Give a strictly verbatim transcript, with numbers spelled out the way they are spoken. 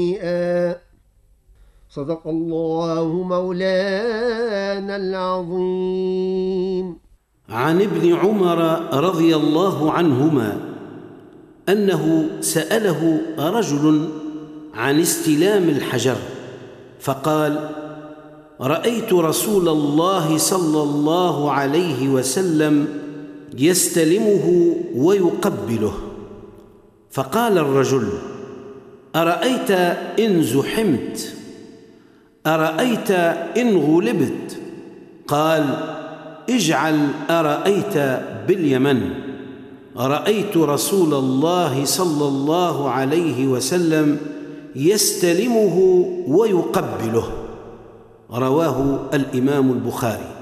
صدق الله مولانا العظيم. عن ابن عمر رضي الله عنهما أنه سأله رجل عن استلام الحجر فقال: رأيت رسول الله صلى الله عليه وسلم يستلمه ويقبله. فقال الرجل: أرأيت إن زحمت؟ أرأيت إن غلبت؟ قال: اجعل أرأيت باليمن. رأيت رسول الله صلى الله عليه وسلم يستلمه ويقبله. رواه الإمام البخاري.